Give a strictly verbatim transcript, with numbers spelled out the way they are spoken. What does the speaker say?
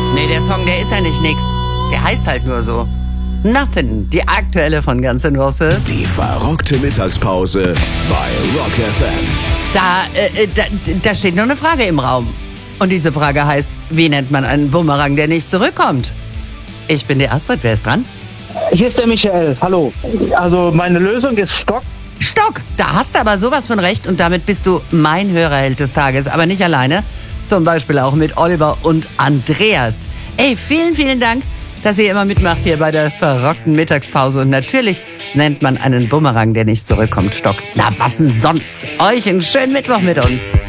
Nee, der Song, der ist ja nicht nix. Der heißt halt nur so. Nothing, die aktuelle von Guns N' Roses. Die verrockte Mittagspause bei Rock F M. Da, äh, da, da steht nur eine Frage im Raum. Und diese Frage heißt, wie nennt man einen Bumerang, der nicht zurückkommt? Ich bin die Astrid, wer ist dran? Hier ist der Michael, hallo. Also meine Lösung ist Stock. Stock, da hast du aber sowas von recht und damit bist du mein Hörerheld des Tages, aber nicht alleine. Zum Beispiel auch mit Oliver und Andreas. Ey, vielen, vielen Dank, dass ihr immer mitmacht hier bei der verrockten Mittagspause. Und natürlich nennt man einen Bumerang, der nicht zurückkommt, Stock. Na, was denn sonst? Euch einen schönen Mittwoch mit uns.